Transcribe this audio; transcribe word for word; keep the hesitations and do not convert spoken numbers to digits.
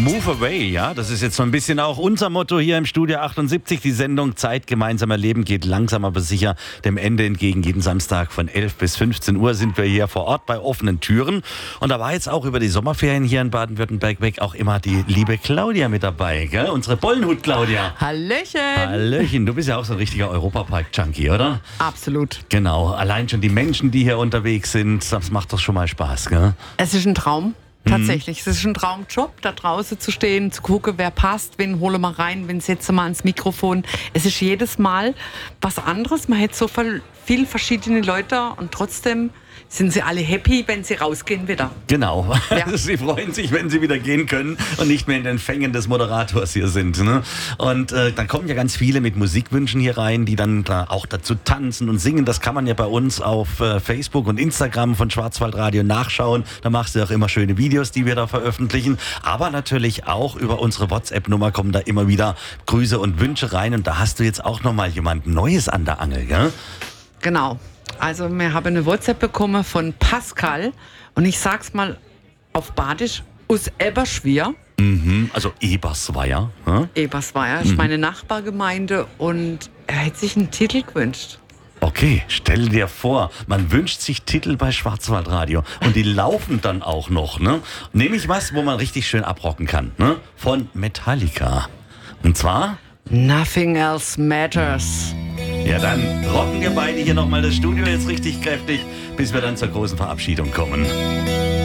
Move Away, ja, das ist jetzt so ein bisschen auch unser Motto hier im Studio achtundsiebzig. Die Sendung Zeit gemeinsam erleben geht langsam aber sicher dem Ende entgegen. Jeden Samstag von elf bis fünfzehn Uhr sind wir hier vor Ort bei offenen Türen. Und da war jetzt auch über die Sommerferien hier in Baden-Württemberg weg auch immer die liebe Claudia mit dabei, gell? Unsere Bollenhut-Claudia. Hallöchen. Hallöchen, du bist ja auch so ein richtiger Europapark-Junkie, oder? Absolut. Genau, allein schon die Menschen, die hier unterwegs sind, das macht doch schon mal Spaß, gell? Es ist ein Traum. Tatsächlich, es ist ein Traumjob, da draußen zu stehen, zu gucken, wer passt, wen hole mal rein, wen setze mal ans Mikrofon. Es ist jedes Mal was anderes. Man hat so viel, viel verschiedene Leute und trotzdem sind sie alle happy, wenn sie rausgehen wieder. Genau. Ja. Sie freuen sich, wenn sie wieder gehen können und nicht mehr in den Fängen des Moderators hier sind. Ne? Und äh, dann kommen ja ganz viele mit Musikwünschen hier rein, die dann da auch dazu tanzen und singen. Das kann man ja bei uns auf äh, Facebook und Instagram von Schwarzwaldradio nachschauen. Da machst du auch immer schöne Videos, die wir da veröffentlichen. Aber natürlich auch über unsere WhatsApp-Nummer kommen da immer wieder Grüße und Wünsche rein. Und da hast du jetzt auch nochmal jemand Neues an der Angel, gell? Genau. Also wir haben eine WhatsApp bekommen von Pascal und ich sag's mal auf Badisch, aus Eberschwier. Mhm, also Ebersweier. Hm? Ebersweier ist meine Nachbargemeinde und er hätte sich einen Titel gewünscht. Okay, stell dir vor, man wünscht sich Titel bei Schwarzwaldradio und die laufen dann auch noch, ne? Nehme ich was, wo man richtig schön abrocken kann, ne? Von Metallica. Und zwar? Nothing else matters. Ja, dann rocken wir beide hier nochmal das Studio jetzt richtig kräftig, bis wir dann zur großen Verabschiedung kommen.